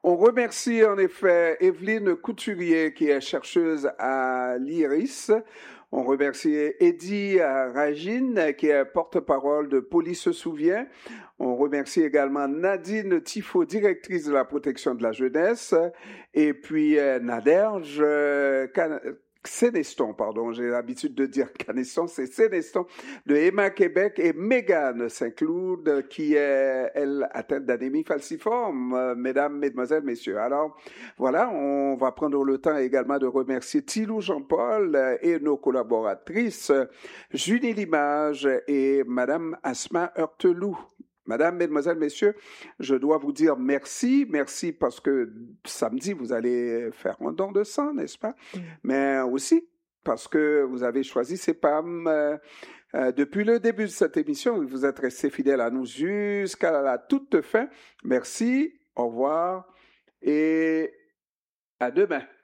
On remercie en effet Evelyne Couturier qui est chercheuse à l'IRIS. On remercie Eddie Ragine qui est porte-parole de Police se souvient. On remercie également Nadine Tifo, directrice de la protection de la jeunesse. Et puis Naderge Séneston, pardon, j'ai l'habitude de dire Caneston, c'est Séneston, de Emma Québec et Mégane Saint-Cloud, qui est, elle, atteinte d'anémie falciforme, mesdames, mesdemoiselles, messieurs. Alors, voilà, on va prendre le temps également de remercier Thilou Jean-Paul et nos collaboratrices, Julie Limage et madame Asma Heurtelou. Madame, mesdemoiselles, messieurs, je dois vous dire merci. Merci parce que samedi, vous allez faire un don de sang, n'est-ce pas? Mais aussi parce que vous avez choisi CEPAM. Depuis le début de cette émission, vous êtes restés fidèles à nous jusqu'à la toute fin. Merci, au revoir et à demain.